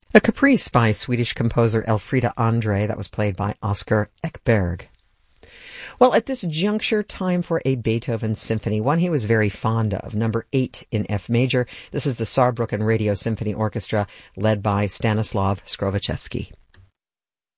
A caprice by Swedish composer Elfrida Andre that was played by Oscar Ekberg. Well, at this juncture, time for a Beethoven symphony, one he was very fond of, number 8 in F major. This is the Saarbrücken Radio Symphony Orchestra, led by Stanislav Skrovichevsky.